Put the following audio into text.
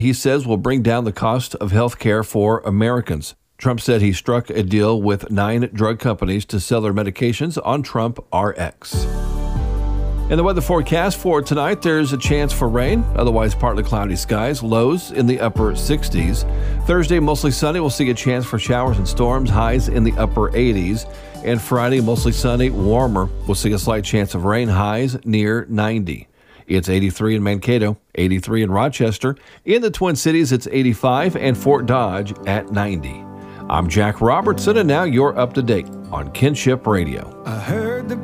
he says will bring down the cost of health care for Americans. Trump said he struck a deal with 9 drug companies to sell their medications on Trump RX. In the weather forecast for tonight, there's a chance for rain, otherwise partly cloudy skies, lows in the upper 60s. Thursday, mostly sunny. We'll see a chance for showers and storms, highs in the upper 80s. And Friday, mostly sunny, warmer. We'll see a slight chance of rain, highs near 90. It's 83 in Mankato, 83 in Rochester. In the Twin Cities, it's 85, and Fort Dodge at 90. I'm Jack Robertson, and now you're up to date on Kinship Radio. I heard the